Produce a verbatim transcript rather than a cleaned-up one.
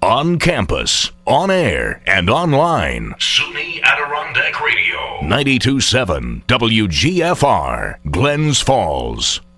On campus, on air, and online. SUNY Adirondack Radio. ninety-two point seven W G F R, Glens Falls.